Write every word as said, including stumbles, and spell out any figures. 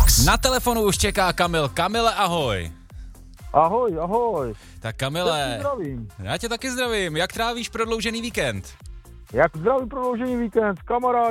Na telefonu už čeká Kamil. Kamile, ahoj. Ahoj, ahoj. Tak Kamile, Já tě zdravím. Já tě taky zdravím. Jak trávíš prodloužený víkend? Jak zdravím prodloužený víkend, kamaráde.